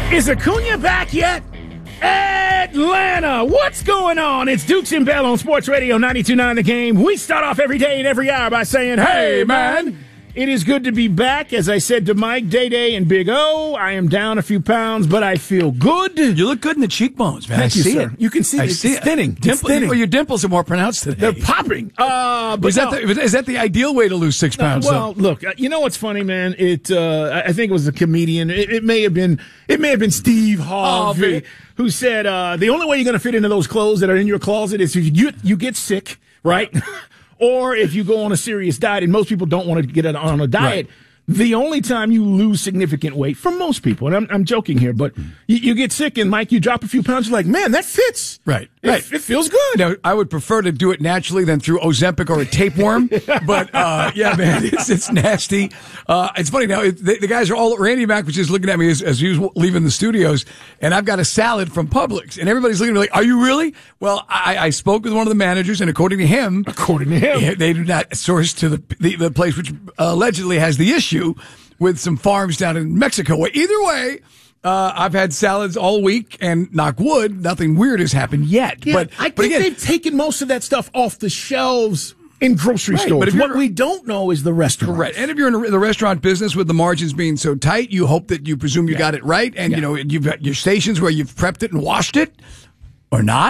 Is Acuna back yet? Atlanta, what's going on? It's Dukes and Bell on Sports Radio 92.9 The Game. We start off every day and every hour by saying, hey, man. It is good to be back. As I said to Mike, Day-Day, and Big O, I am down a few pounds, but I feel good. You look good in the cheekbones, man. Thank you, sir. You can see it's thinning. It's thinning. Well, your dimples are more pronounced today. They're popping. Is that the ideal way to lose 6 pounds? Well, look, you know what's funny, man? I think it was a comedian. It may have been Steve Harvey who said the only way you're going to fit into those clothes that are in your closet is if you get sick, right? Or if you go on a serious diet, and most people don't want to get on a diet, right. The only time you lose significant weight, for most people, and I'm joking here, but you get sick and, Mike, you drop a few pounds, you're like, man, that fits. Right. It feels good. Now, I would prefer to do it naturally than through Ozempic or a tapeworm, but, yeah, man, it's nasty. It's funny now, the guys are all, Randy Mack was just looking at me as he was leaving the studios, and I've got a salad from Publix, and everybody's looking at me like, are you really? Well, I spoke with one of the managers, and according to him, they do not source to the place which allegedly has the issue with some farms down in Mexico. Either way, I've had salads all week, and knock wood, nothing weird has happened yet. Yeah, but I think they've taken most of that stuff off the shelves in grocery stores. But what we don't know is the restaurant. Correct. And if you're in the restaurant business with the margins being so tight, you hope that you presume you got it right, and you know you've got your stations where you've prepped it and washed it, or not.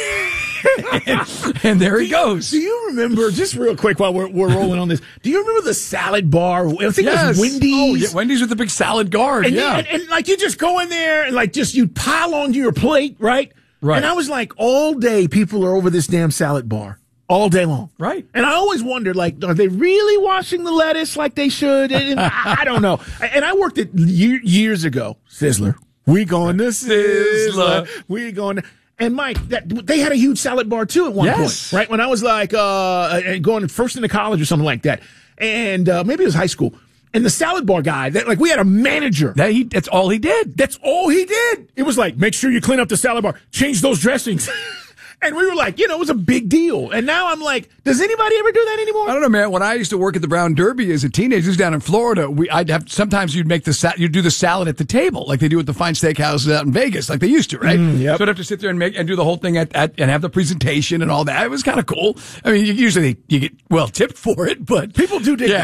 and there he goes. Do you remember, just real quick while we're rolling on this, do you remember the salad bar? I think it was Wendy's. Oh, yeah, Wendy's with the big salad guard. And like you just go in there and like you pile onto your plate, right? Right. And I was like, all day people are over this damn salad bar. All day long. Right. And I always wondered, like, are they really washing the lettuce like they should? And I don't know. And I worked at years ago. Sizzler. We going to Sizzler. We going to... And Mike, they had a huge salad bar too at one point, right? When I was like going first into college or something like that, and maybe it was high school. And the salad bar guy, we had a manager. That's all he did. That's all he did. It was like, make sure you clean up the salad bar, change those dressings. And we were like, it was a big deal. And now I'm like, does anybody ever do that anymore? I don't know, man. When I used to work at the Brown Derby as a teenager down in Florida, sometimes you'd do the salad at the table, like they do at the fine steakhouses out in Vegas, like they used to, right? Yep. So I'd have to sit there and do the whole thing and have the presentation and all that. It was kind of cool. I mean, usually you get well tipped for it, but people do dig